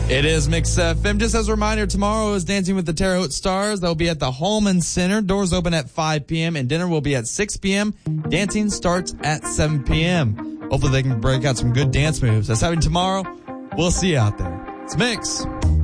It is Mix FM. Just as a reminder, tomorrow is Dancing with the Terre Haute Stars. They'll be at the Holman Center. Doors open at 5 p.m. and dinner will be at 6 p.m. Dancing starts at 7 p.m. Hopefully they can break out some good dance moves. That's happening tomorrow. We'll see you out there. It's Mix.